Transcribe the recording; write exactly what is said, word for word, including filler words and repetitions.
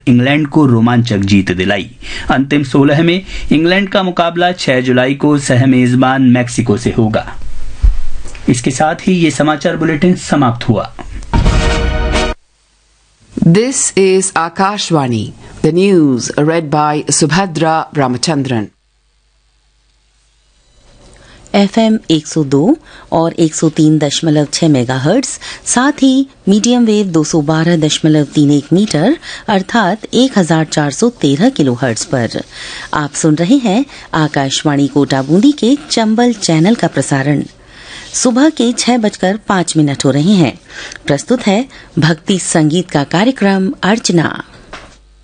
England को रोमांचक जीत दिलाई। अंतिम सोलह में इंग्लैंड का मुकाबला छह जुलाई को सहमेजबान मैक्सिको से होगा। इसके साथ ही ये समाचार बुलेटिन समाप्त हुआ। This is Akashvani, the news read by Subhadra Ramachandran. F M एक सौ दो और एक सौ तीन दशमलव छह मेगाहर्ट्ज, साथ ही मीडियम वेव दो सौ बारह दशमलव तीन एक मीटर अर्थात एक हजार चार सौ तेरह किलोहर्ट्ज पर आप सुन रहे हैं आकाशवाणी कोटा बूंदी के चंबल चैनल का प्रसारण। सुबह के छह बजकर पांच मिनट हो रहे हैं। प्रस्तुत है भक्ति संगीत का कार्यक्रम अर्चना।